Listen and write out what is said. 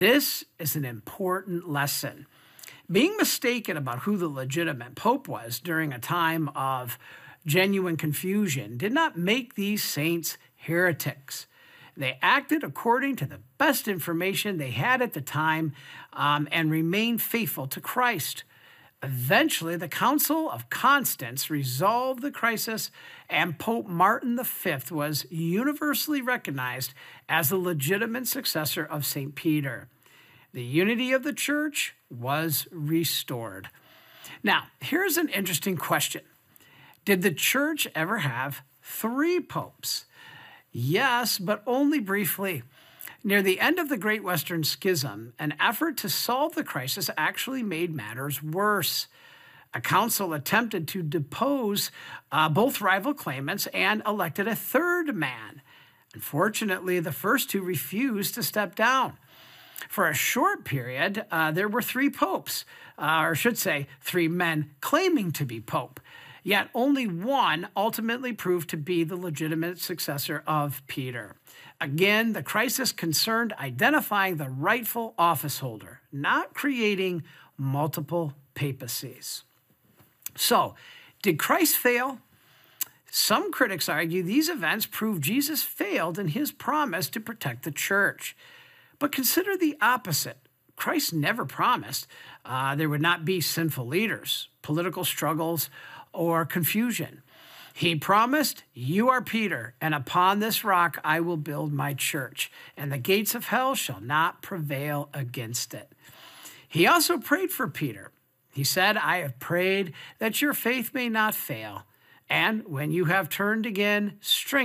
This is an important lesson. Being mistaken about who the legitimate pope was during a time of genuine confusion did not make these saints heretics. They acted according to the best information they had at the time and remained faithful to Christ. Eventually, the Council of Constance resolved the crisis, and Pope Martin V was universally recognized as the legitimate successor of St. Peter. The unity of the church was restored. Now, here's an interesting question. Did the church ever have three popes? Yes, but only briefly. Near the end of the Great Western Schism, an effort to solve the crisis actually made matters worse. A council attempted to depose both rival claimants and elected a third man. Unfortunately, the first two refused to step down. For a short period, there were three popes, or I should say, three men claiming to be pope. Yet only one ultimately proved to be the legitimate successor of Peter. Again, the crisis concerned identifying the rightful office holder, not creating multiple papacies. So, did Christ fail? Some critics argue these events prove Jesus failed in his promise to protect the church. But consider the opposite. Christ never promised there would not be sinful leaders, political struggles, or confusion. He promised, "You are Peter, and upon this rock I will build my church, and the gates of hell shall not prevail against it." He also prayed for Peter. He said, "I have prayed that your faith may not fail, and when you have turned again, strengthen